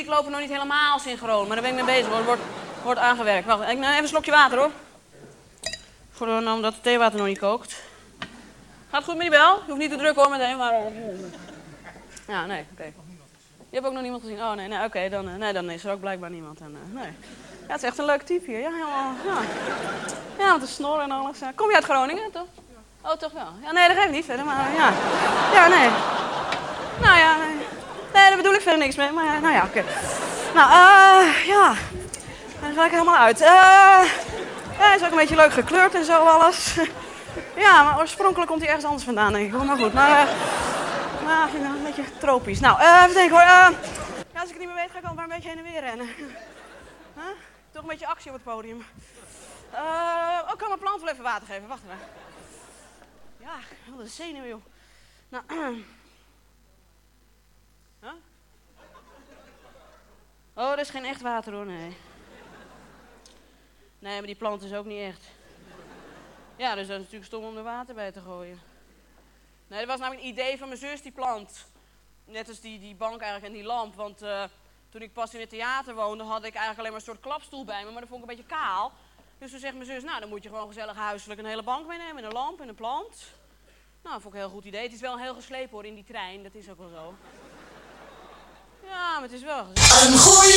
lopen nog niet helemaal synchroon, maar daar ben ik mee bezig. Wordt aangewerkt. Wacht, ik neem even een slokje water hoor. Omdat het theewater nog niet kookt. Gaat het goed met die bel? Je hoeft niet te drukken hoor meteen, maar... Ja, nee, oké. Je hebt ook nog niemand gezien? Oh nee, oké, dan is er ook blijkbaar niemand. Nee. Ja, het is echt een leuk type hier. Ja, met de snor en alles. Kom je uit Groningen, toch? Oh, toch wel? Ja, nee, dat geeft niet verder, maar ja. Ja, nee. Nou ja, nee. Nee, daar bedoel ik verder niks mee, maar nou ja, oké. Nou, ja. Dan ga ik helemaal uit. Hij is ook een beetje leuk gekleurd en zo alles. Ja, maar oorspronkelijk komt hij ergens anders vandaan, denk ik. Maar goed, maar ik vind het een beetje tropisch. Nou, even denken hoor. Ja, als ik het niet meer weet, ga ik al maar een beetje heen en weer rennen. Toch een beetje actie op het podium. Ik kan mijn plant wel even water geven. Wacht even. Ja, wat een zenuw, joh. Nou, huh? Oh, dat is geen echt water hoor, nee. Nee, maar die plant is ook niet echt. Ja, dus dat is natuurlijk stom om er water bij te gooien. Nee, dat was namelijk een idee van mijn zus, die plant. Net als die bank eigenlijk en die lamp. Want toen ik pas in het theater woonde, had ik eigenlijk alleen maar een soort klapstoel bij me. Maar dat vond ik een beetje kaal. Dus toen zegt mijn zus, nou dan moet je gewoon gezellig huiselijk een hele bank meenemen. En een lamp en een plant. Nou, dat vond ik een heel goed idee. Het is wel heel geslepen hoor, in die trein. Dat is ook wel zo. Ja, maar het is wel gezellig. Een goeie